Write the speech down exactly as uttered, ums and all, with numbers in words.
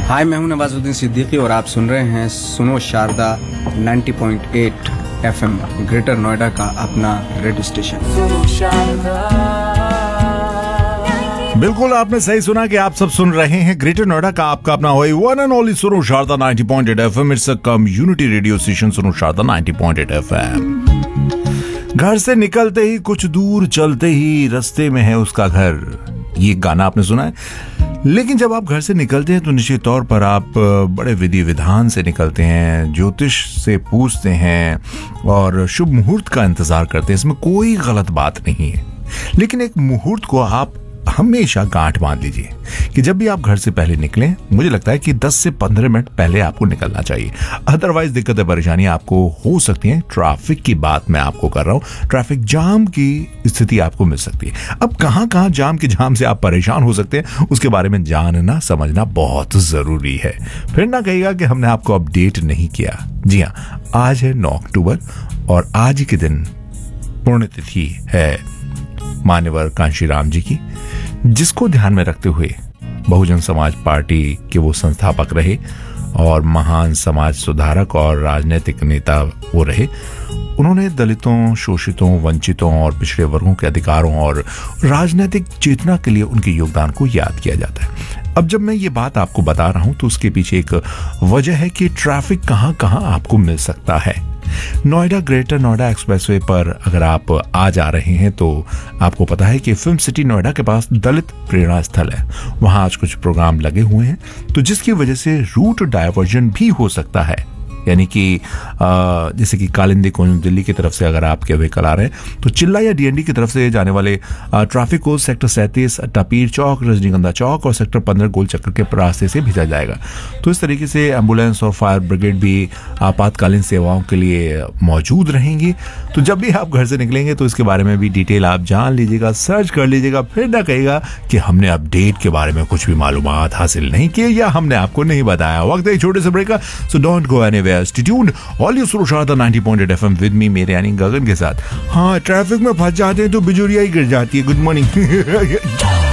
हाय, मैं हूं नवाजुद्दीन सिद्दीकी और आप सुन रहे हैं सुनो शारदा नब्बे पॉइंट आठ एफएम ग्रेटर नोएडा का अपना रेडियो स्टेशन। बिल्कुल आपने सही सुना कि आप सब सुन रहे हैं ग्रेटर नोएडा का आपका अपना हुई वन एंड ओनली सुनो शारदा नब्बे पॉइंट आठ FM. It's a community radio station सुनो शारदा नब्बे पॉइंट आठ एफएम। घर से निकलते ही कुछ दूर चलते ही रास्ते में है उसका घर, ये गाना आपने सुना है। लेकिन जब आप घर से निकलते हैं तो निश्चित तौर पर आप बड़े विधि विधान से निकलते हैं, ज्योतिष से पूछते हैं और शुभ मुहूर्त का इंतजार करते हैं। इसमें कोई गलत बात नहीं है, लेकिन एक मुहूर्त को आप हमेशा गांठ बांध लीजिए कि जब भी आप घर से पहले निकलें, मुझे लगता है कि दस से पंद्रह मिनट पहले आपको निकलना चाहिए। अदरवाइज दिक्कतें परेशानी आपको हो सकती हैं। ट्रैफिक की बात मैं आपको कर रहा हूं, ट्रैफिक जाम की स्थिति आपको मिल सकती है। अब कहां कहां जाम के जाम से आप परेशान हो सकते हैं, उसके बारे में जानना समझना बहुत जरूरी है। फिर ना कहिएगा कि हमने आपको अपडेट नहीं किया। जी हाँ, आज है नौ अक्टूबर और आज के दिन पुण्यतिथि है मान्यवर कांशीराम जी की, जिसको ध्यान में रखते हुए बहुजन समाज पार्टी के वो संस्थापक रहे और महान समाज सुधारक और राजनीतिक नेता वो रहे। उन्होंने दलितों, शोषितों, वंचितों और पिछड़े वर्गों के अधिकारों और राजनीतिक चेतना के लिए उनके योगदान को याद किया जाता है। अब जब मैं ये बात आपको बता रहा हूं तो उसके पीछे एक वजह है कि ट्रैफिक कहां कहां आपको मिल सकता है। नोएडा ग्रेटर नोएडा एक्सप्रेसवे पर अगर आप आ जा रहे हैं तो आपको पता है कि फिल्म सिटी नोएडा के पास दलित प्रेरणा स्थल है। वहां आज कुछ प्रोग्राम लगे हुए हैं, तो जिसकी वजह से रूट डायवर्जन भी हो सकता है। यानी कि जैसे कि कालिंदी को दिल्ली की तरफ से अगर आपके व्हीकल आ रहे हैं तो चिल्ला या डीएनडी की तरफ से जाने वाले ट्रैफिक को सेक्टर सैंतीस टापीर चौक, रजनीगंधा चौक और सेक्टर पंद्रह गोल चक्कर के रास्ते से भेजा जाएगा। तो इस तरीके से एम्बुलेंस और फायर ब्रिगेड भी आपातकालीन सेवाओं के लिए मौजूद रहेंगी। तो जब भी आप घर से निकलेंगे तो इसके बारे में भी डिटेल आप जान लीजिएगा, सर्च कर लीजिएगा। फिर ना कहिएगा कि हमने अपडेट के बारे में कुछ भी मालूमात हासिल नहीं किए या हमने आपको नहीं बताया। वक्त है छोटे से ब्रेक का, so don't go anywhere. Stay tuned. All you सुनो शारदा नब्बे पॉइंट आठ एफएम विद मी, मेरे यानी गगन के साथ। हाँ, ट्रैफिक में फंस जाते हैं तो बिजुरिया ही गिर जाती है। Good morning.